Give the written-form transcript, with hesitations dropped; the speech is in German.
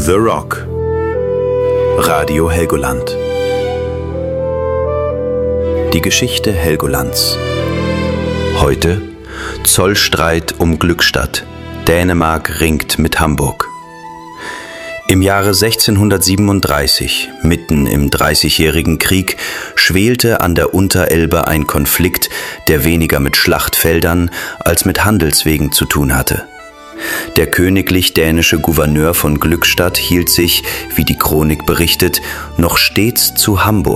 The Rock. Radio Helgoland. Die Geschichte Helgolands. Heute Zollstreit um Glückstadt. Dänemark ringt mit Hamburg. Im Jahre 1637, mitten im Dreißigjährigen Krieg, schwelte an der Unterelbe ein Konflikt, der weniger mit Schlachtfeldern als mit Handelswegen zu tun hatte. Der königlich-dänische Gouverneur von Glückstadt hielt sich, wie die Chronik berichtet, noch stets zu Hamburg